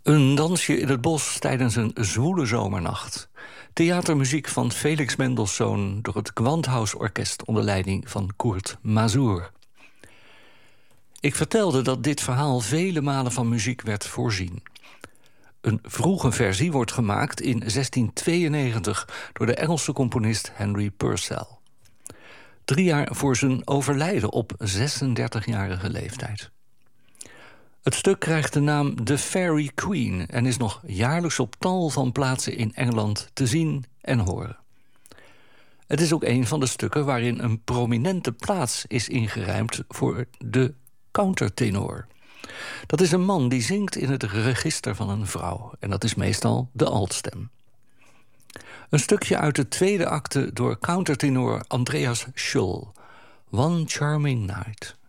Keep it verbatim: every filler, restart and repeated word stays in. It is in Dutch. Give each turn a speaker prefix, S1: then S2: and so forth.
S1: Een dansje in het bos tijdens een zwoele zomernacht. Theatermuziek van Felix Mendelssohn door het Gewandhaus Orkest onder leiding van Kurt Masur. Ik vertelde dat dit verhaal vele malen van muziek werd voorzien. Een vroege versie wordt gemaakt in zestien tweeënnegentig door de Engelse componist Henry Purcell. Drie jaar voor zijn overlijden op zesendertigjarige leeftijd. Het stuk krijgt de naam The Fairy Queen en is nog jaarlijks op tal van plaatsen in Engeland te zien en horen. Het is ook een van de stukken waarin een prominente plaats is ingeruimd voor de countertenor. Dat is een man die zingt in het register van een vrouw. En dat is meestal de altstem. Een stukje uit de tweede acte door countertenor Andreas Scholl. One Charming Night.